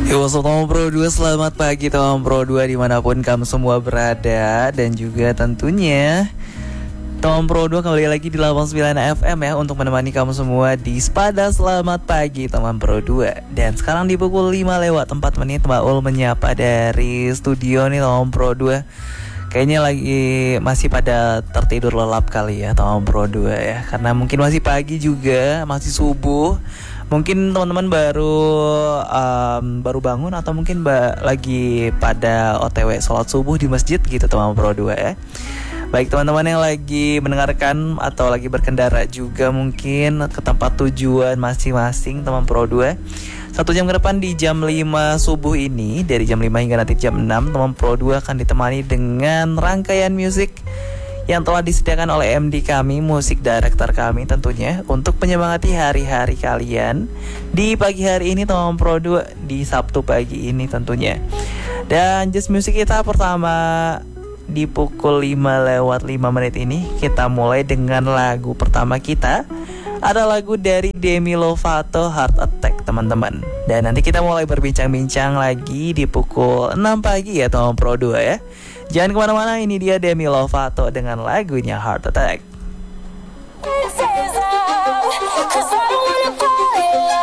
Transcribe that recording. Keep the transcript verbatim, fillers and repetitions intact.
Yo, Tom Pro dua, selamat pagi Tom Pro dua dimanapun kamu semua berada. Dan juga tentunya Tom Pro dua kembali lagi di delapan puluh sembilan F M ya, untuk menemani kamu semua di Spada Selamat Pagi Teman Pro dua. Dan sekarang di pukul lima lewat empat menit Mbak Ul menyapa dari studio nih Tom Pro dua. Kayaknya lagi masih pada tertidur lelap kali ya Tom Pro dua ya, karena mungkin masih pagi juga, masih subuh. Mungkin teman-teman baru um, baru bangun atau mungkin ba- lagi pada O T W sholat subuh di masjid gitu teman Pro dua ya. Baik teman-teman yang lagi mendengarkan atau lagi berkendara juga mungkin ke tempat tujuan masing-masing teman Pro dua. Satu jam ke depan di jam lima subuh ini, dari jam lima hingga nanti jam enam, teman Pro dua akan ditemani dengan rangkaian musik yang telah disediakan oleh M D kami, musik director kami tentunya, untuk menyemangati hari-hari kalian di pagi hari ini teman Pro dua, di Sabtu pagi ini tentunya. Dan just music kita pertama di pukul lima lewat lima menit ini, kita mulai dengan lagu pertama kita. Ada lagu dari Demi Lovato, Heart Attack teman-teman. Dan nanti kita mulai berbincang-bincang lagi di pukul enam pagi ya teman Pro dua ya. Jangan kemana-mana, ini dia Demi Lovato dengan lagunya Heart Attack. Cause I don't wanna fall in love.